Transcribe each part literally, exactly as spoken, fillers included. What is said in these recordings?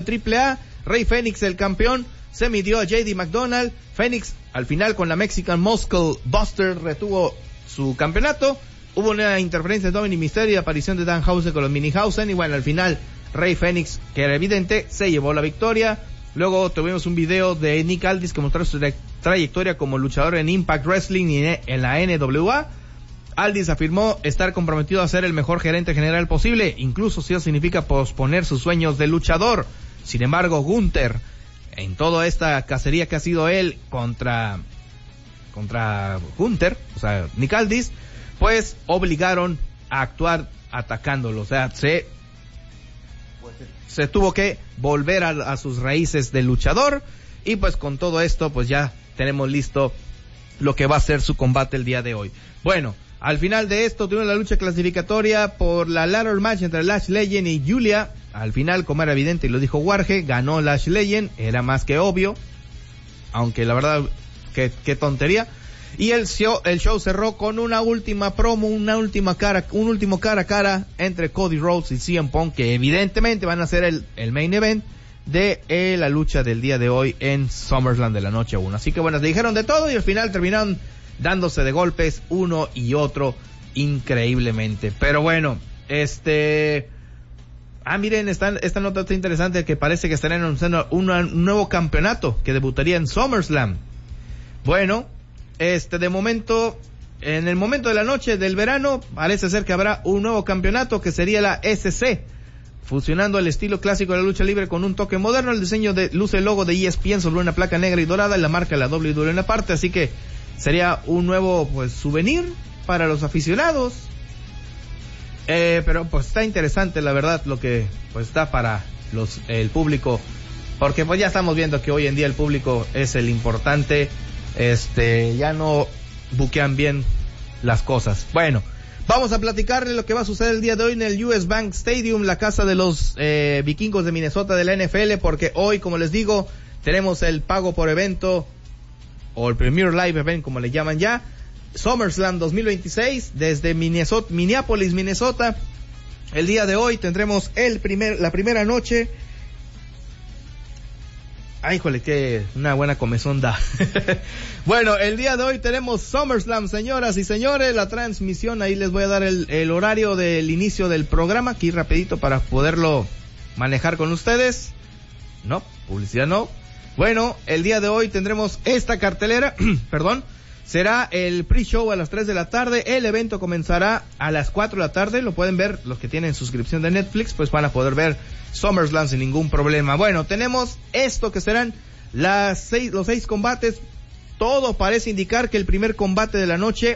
triple A. Rey Fénix, el campeón, se midió a J D McDonald. Fénix, al final, con la Mexican Muscle Buster, retuvo su campeonato. Hubo una interferencia de Dominic Mysterio y aparición de Danhausen con los Minihausen. Y bueno, al final, Rey Fénix, que era evidente, se llevó la victoria. Luego tuvimos un video de Nick Aldis que mostró su tra- trayectoria como luchador en Impact Wrestling y en la N W A. Aldis afirmó estar comprometido a ser el mejor gerente general posible, incluso si eso significa posponer sus sueños de luchador. Sin embargo, Gunther, en toda esta cacería que ha sido él contra contra Gunther, o sea, Nick Aldis, pues obligaron a actuar atacándolo. O sea, se se tuvo que volver a, a sus raíces de luchador. Y pues con todo esto, pues ya tenemos listo lo que va a ser su combate el día de hoy. Bueno, al final de esto tuvimos la lucha clasificatoria por la ladder match entre Lash Legend y Julia. Al final, como era evidente y lo dijo Warge, ganó Lash Legend, era más que obvio, aunque la verdad, qué, qué tontería. Y el show, el show cerró con una última promo, una última cara, un último cara a cara entre Cody Rhodes y C M Punk, que evidentemente van a ser el, el main event de eh, la lucha del día de hoy en SummerSlam de la noche uno. Así que bueno, se dijeron de todo y al final terminaron dándose de golpes uno y otro increíblemente. Pero bueno, este... Ah, miren, esta, esta nota está interesante, que parece que estarán anunciando un, un nuevo campeonato que debutaría en SummerSlam. Bueno, este, de momento, en el momento de la noche del verano, parece ser que habrá un nuevo campeonato que sería la S C, fusionando el estilo clásico de la lucha libre con un toque moderno. El diseño de luce el logo de E S P N sobre una placa negra y dorada y la marca de la W W E en la parte, así que sería un nuevo, pues, souvenir para los aficionados. Eh, pero pues está interesante, la verdad, lo que pues está para los el público, porque pues ya estamos viendo que hoy en día el público es el importante. Este, ya no buquean bien las cosas. Bueno, vamos a platicarle lo que va a suceder el día de hoy en el U S Bank Stadium, la casa de los eh, vikingos de Minnesota de la N F L, porque hoy, como les digo, tenemos el pago por evento, o el Premier Live Event, como le llaman ya, SummerSlam dos mil veintiséis, desde Minnesota, Minneapolis, Minnesota. El día de hoy tendremos el primer, la primera noche. Ay, híjole, que una buena comezón da. Bueno, el día de hoy tenemos SummerSlam, señoras y señores, la transmisión. Ahí les voy a dar el, el horario del inicio del programa, aquí rapidito para poderlo manejar con ustedes. No, publicidad no. Bueno, el día de hoy tendremos esta cartelera, perdón. Será el pre-show a las tres de la tarde, el evento comenzará a las cuatro de la tarde, lo pueden ver, los que tienen suscripción de Netflix, pues van a poder ver SummerSlam sin ningún problema. Bueno, tenemos esto que serán las seis, los seis combates. Todo parece indicar que el primer combate de la noche,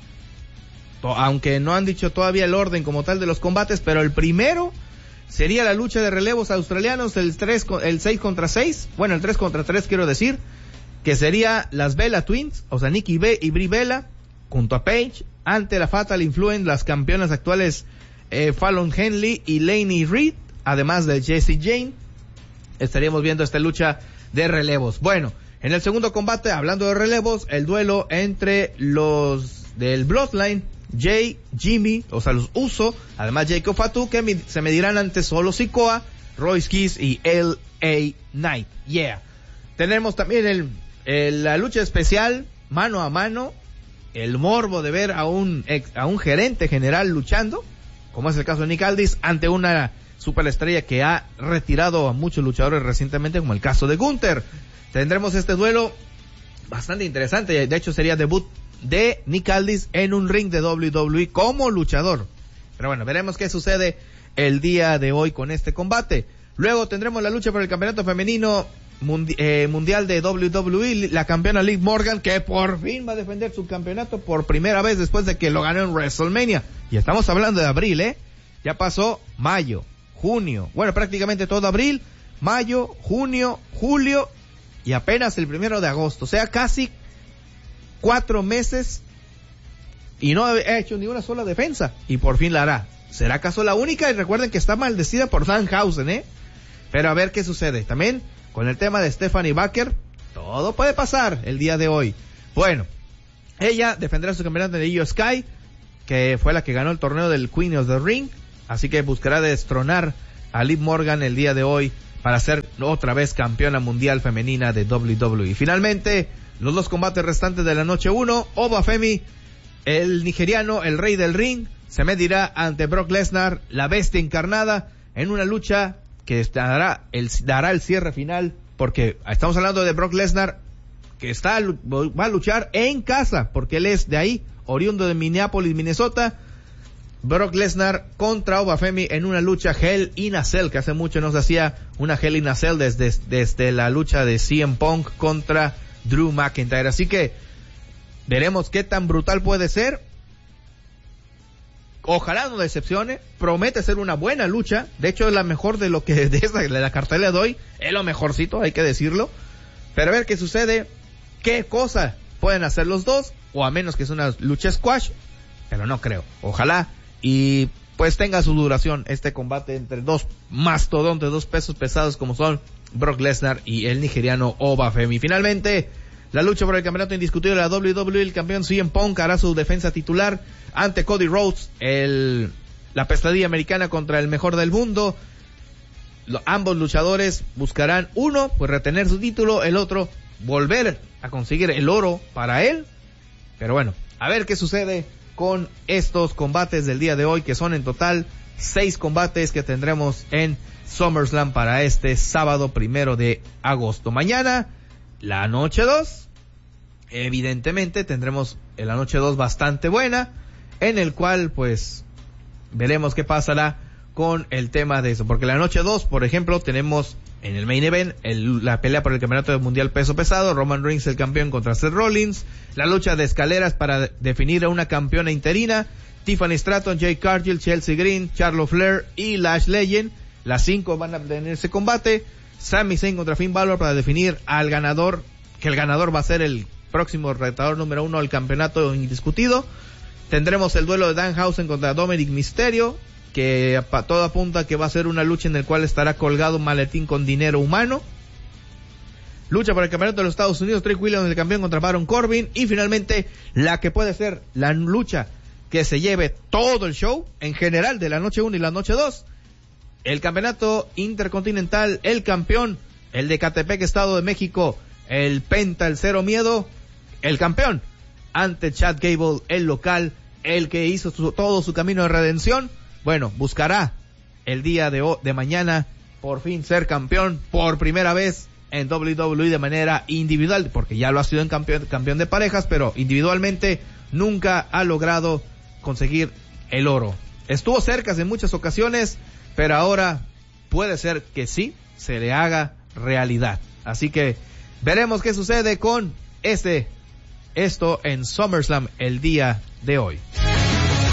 to, aunque no han dicho todavía el orden como tal de los combates, pero el primero sería la lucha de relevos australianos, el tres, el seis contra seis, bueno, el tres contra tres quiero decir, que sería las Bella Twins, o sea, Nikki B y Brie Bella, junto a Paige, ante la Fatal Influence, las campeonas actuales eh, Fallon Henley y Laney Reed, además de Jessie Jane. Estaríamos viendo esta lucha de relevos. Bueno, en el segundo combate, hablando de relevos, el duelo entre los del Bloodline, Jay, Jimmy, o sea, los Uso, además Jacob Fatu, que me, se medirán ante Solo Sikoa, Royce Keys y L A Knight. Yeah. Tenemos también el El, la lucha especial, mano a mano, el morbo de ver a un ex, a un gerente general luchando, como es el caso de Nick Aldis, ante una superestrella que ha retirado a muchos luchadores recientemente, como el caso de Gunther. Tendremos este duelo bastante interesante, de hecho sería debut de Nick Aldis en un ring de W W E como luchador. Pero bueno, veremos qué sucede el día de hoy con este combate. Luego tendremos la lucha por el campeonato femenino Mundi- eh, mundial de W W E, la campeona Liv Morgan, que por fin va a defender su campeonato por primera vez después de que lo ganó en WrestleMania. Y estamos hablando de abril, ¿eh? Ya pasó mayo, junio, bueno, prácticamente todo abril, mayo, junio, julio y apenas el primero de agosto. O sea, casi cuatro meses y no ha hecho ni una sola defensa. Y por fin la hará. ¿Será acaso la única? Y recuerden que está maldecida por Danhausen, ¿eh? Pero a ver qué sucede. También con el tema de Stephanie Baker, todo puede pasar el día de hoy. Bueno, ella defenderá su campeonato de Io Sky, que fue la que ganó el torneo del Queen of the Ring, así que buscará destronar a Liv Morgan el día de hoy para ser otra vez campeona mundial femenina de doble u doble u E. Finalmente, los dos combates restantes de la noche uno, Obafemi, el nigeriano, el rey del ring, se medirá ante Brock Lesnar, la bestia encarnada, en una lucha que dará el, dará el cierre final, porque estamos hablando de Brock Lesnar, que está, va a luchar en casa, porque él es de ahí, oriundo de Minneapolis, Minnesota. Brock Lesnar contra Obafemi en una lucha Hell in a Cell, que hace mucho no se hacía una Hell in a Cell desde, desde la lucha de C M Punk contra Drew McIntyre. Así que veremos qué tan brutal puede ser. Ojalá no decepcione, promete ser una buena lucha, de hecho es la mejor de lo que de, esta, de la cartelera de hoy, es lo mejorcito, hay que decirlo, pero a ver qué sucede, qué cosa pueden hacer los dos, o a menos que es una lucha squash, pero no creo, ojalá, y pues tenga su duración este combate entre dos mastodontes, dos pesos pesados como son Brock Lesnar y el nigeriano Obafemi. Finalmente, la lucha por el campeonato indiscutible de la doble u doble u E, el campeón C M Punk hará su defensa titular ante Cody Rhodes, el, la pesadilla americana contra el mejor del mundo. Lo, ambos luchadores buscarán, uno, pues retener su título, el otro, volver a conseguir el oro para él. Pero bueno, a ver qué sucede con estos combates del día de hoy, que son en total seis combates que tendremos en SummerSlam para este sábado primero de agosto. Mañana, la noche dos, evidentemente tendremos en la noche dos bastante buena, en el cual pues veremos qué pasará con el tema de eso, porque la noche dos, por ejemplo, tenemos en el main event el, la pelea por el campeonato mundial peso pesado, Roman Reigns el campeón contra Seth Rollins, la lucha de escaleras para definir a una campeona interina, Tiffany Stratton, Jade Cargill, Chelsea Green, Charlotte Flair y Lash Legend, las cinco van a tener ese combate, Sami Zayn contra Finn Balor para definir al ganador, que el ganador va a ser el próximo retador número uno al campeonato indiscutido. Tendremos el duelo de Danhausen contra Dominic Mysterio, que a todo apunta que va a ser una lucha en la cual estará colgado un maletín con dinero humano. Lucha por el campeonato de los Estados Unidos, Trick Williams el campeón contra Baron Corbin. Y finalmente, la que puede ser la lucha que se lleve todo el show, en general, de la noche uno y la noche dos. El campeonato intercontinental, el campeón, el de Catepec, Estado de México, el Penta, el Cero Miedo, el campeón, ante Chad Gable, el local, el que hizo su, todo su camino de redención. Bueno, buscará el día de, de mañana por fin ser campeón por primera vez en doble u doble u E de manera individual, porque ya lo ha sido en campeón, campeón de parejas, pero individualmente nunca ha logrado conseguir el oro. Estuvo cerca en muchas ocasiones, pero ahora puede ser que sí se le haga realidad. Así que veremos qué sucede con este, esto en SummerSlam el día de hoy.